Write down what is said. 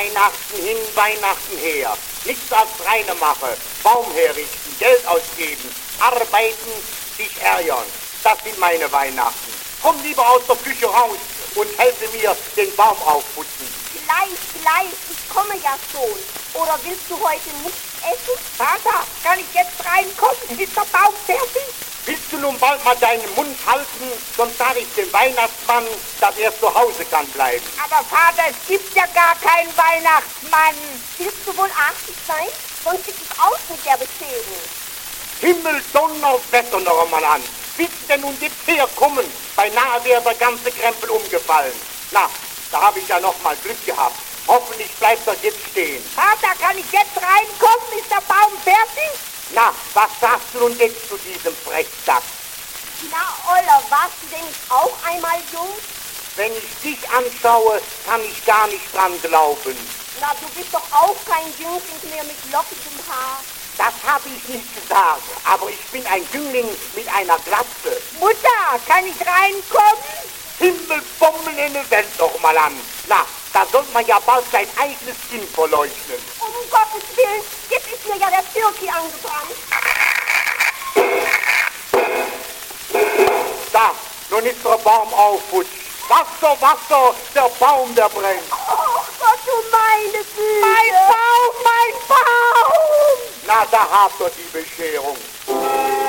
Weihnachten hin, Weihnachten her. Nichts als reine Mache. Baum herrichten, Geld ausgeben, arbeiten, sich ärgern. Das sind meine Weihnachten. Komm lieber aus der Küche raus und helfe mir den Baum aufputzen. Gleich, ich komme ja schon. Oder willst du heute nichts essen? Vater, kann ich jetzt reinkommen? Ist der Baum fertig? Willst du nun bald mal deinen Mund halten, sonst sage ich dem Weihnachtsmann, dass er zu Hause kann bleiben. Aber Vater, es gibt ja gar keinen Weihnachtsmann. Willst du wohl artig sein? Sonst sieht es aus mit der Bescherung. Himmel, Donner, Wetter noch einmal an. Willst du denn nun jetzt herkommen? Beinahe wäre der ganze Krempel umgefallen. Na, da habe ich ja noch mal Glück gehabt. Hoffentlich bleibt er jetzt stehen. Vater, kann ich jetzt reinkommen? Ist der Baum fertig? Na, was sagst du nun jetzt zu diesem Frechdachs? Na, Oller, warst du denn nicht auch einmal jung? Wenn ich dich anschaue, kann ich gar nicht dran glauben. Na, du bist doch auch kein Jüngling mehr mit lockigem Haar. Das habe ich nicht gesagt, aber ich bin ein Jüngling mit einer Glatze. Mutter, kann ich reinkommen? Himmelbommeln in die Welt noch mal an. Na, da sollte man ja bald sein eigenes Kind verleugnen. Um Gottes Willen, jetzt ist mir ja der Türki angebrannt. Da, nun ist der Baum aufputzt. Wasser, Wasser, der Baum, der brennt. Oh Gott, du meine Güte. Mein Baum, mein Baum! Na, da habt ihr die Bescherung.